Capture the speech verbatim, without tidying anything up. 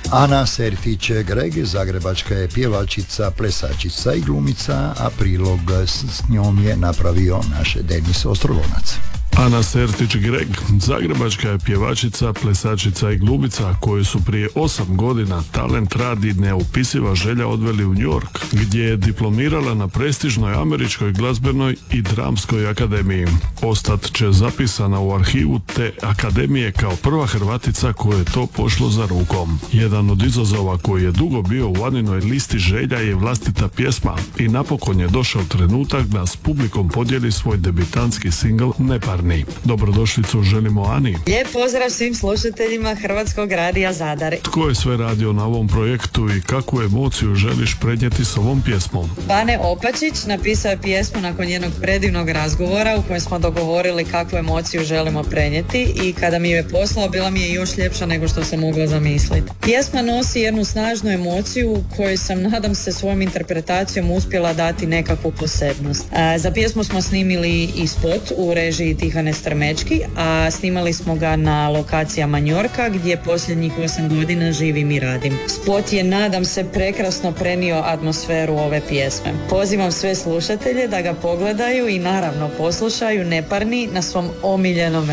Ana Sertić-Greg, zagrebačka je pjevačica, plesačica i glumica, a prilog s njom je napravio naš Denis Ostrogonac. Ana Sertić-Greg, zagrebačka je pjevačica, plesačica i glumica koju su prije osam godina talent, rad i neopisiva želja odveli u New York, gdje je diplomirala na prestižnoj američkoj glazbenoj i dramskoj akademiji. Ostat će zapisana u arhivu te akademije kao prva Hrvatica koja je to pošlo za rukom. Jedan od izazova koji je dugo bio u Aninoj listi želja je vlastita pjesma i napokon je došao trenutak da s publikom podijeli svoj debitanski singl Neparni. Dobrodošlicu želimo Ani. Lijep pozdrav svim slušateljima Hrvatskog radija Zadar. Tko je sve radio na ovom projektu i kakvu emociju želiš prenijeti s ovom pjesmom? Bane Opačić napisao je pjesmu nakon jednog predivnog razgovora u kojem smo dogovorili kakvu emociju želimo prenijeti i kada mi ju je poslao bila mi je još ljepša nego što sam mogla zamisliti. Pjesma nosi jednu snažnu emociju koju sam, nadam se, svojom interpretacijom uspjela dati nekakvu posebnost. A, za pjesmu smo snimili i spot u režiji Tihane Strmečki, a snimali smo ga na lokacijama New Yorka gdje posljednjih osam godina živim i radim. Spot je, nadam se, prekrasno prenio atmosferu ove pjesme. Pozivam sve slušatelje da ga pogledaju i naravno poslušaju Neparni na svom omiljenom